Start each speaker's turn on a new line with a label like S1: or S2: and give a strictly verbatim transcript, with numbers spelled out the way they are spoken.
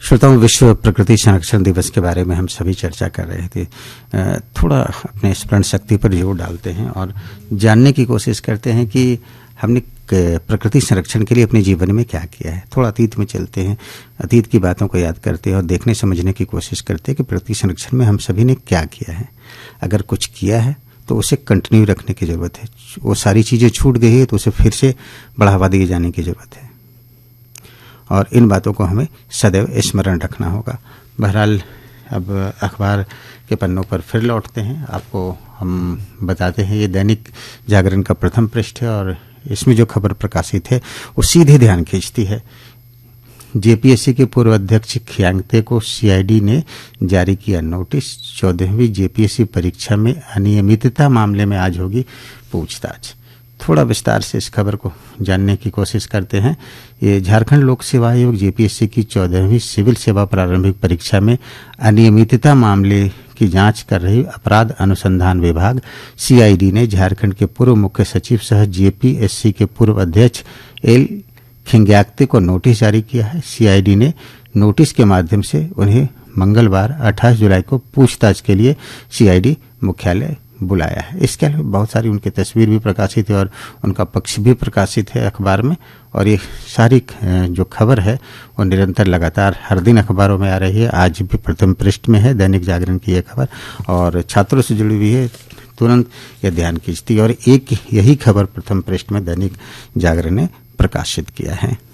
S1: श्रोताओं, विश्व प्रकृति संरक्षण दिवस के बारे में हम सभी चर्चा कर रहे थे। थोड़ा अपने स्मरण शक्ति पर जोर डालते हैं और जानने की कोशिश करते हैं कि हमने प्रकृति संरक्षण के लिए अपने जीवन में क्या किया है। थोड़ा अतीत में चलते हैं, अतीत की बातों को याद करते हैं और देखने समझने की कोशिश करते हैं कि प्रकृति संरक्षण में हम सभी ने क्या किया है। अगर कुछ किया है तो उसे कंटिन्यू रखने की ज़रूरत है। वो सारी चीज़ें छूट गई है तो उसे फिर से बढ़ावा दिए जाने की ज़रूरत है और इन बातों को हमें सदैव स्मरण रखना होगा। बहरहाल अब अखबार के पन्नों पर फिर लौटते हैं। आपको हम बताते हैं, ये दैनिक जागरण का प्रथम पृष्ठ है और इसमें जो खबर प्रकाशित है वो सीधे ध्यान खींचती है। जेपीएससी के पूर्व अध्यक्ष खियांगते को सीआईडी ने जारी किया नोटिस। चौदहवीं जेपीएससी परीक्षा में अनियमितता मामले में आज होगी पूछताछ। थोड़ा विस्तार से इस खबर को जानने की कोशिश करते हैं। ये झारखंड लोक सेवा आयोग जेपीएससी की चौदहवीं सिविल सेवा प्रारंभिक परीक्षा में अनियमितता मामले की जांच कर रही अपराध अनुसंधान विभाग सीआईडी ने झारखंड के पूर्व मुख्य सचिव सह जेपीएससी के पूर्व अध्यक्ष एल खिंग्याक्ते को नोटिस जारी किया है। सीआईडी ने नोटिस के माध्यम से उन्हें मंगलवार अट्ठाईस जुलाई को पूछताछ के लिए सीआईडी मुख्यालय बुलाया है। इसके अलावा बहुत सारी उनकी तस्वीर भी प्रकाशित है और उनका पक्ष भी प्रकाशित है अखबार में। और ये सारी जो खबर है वो निरंतर लगातार हर दिन अखबारों में आ रही है। आज भी प्रथम पृष्ठ में है दैनिक जागरण की यह खबर और छात्रों से जुड़ी हुई है, तुरंत यह ध्यान खींचती है। और एक यही खबर प्रथम पृष्ठ में दैनिक जागरण ने प्रकाशित किया है।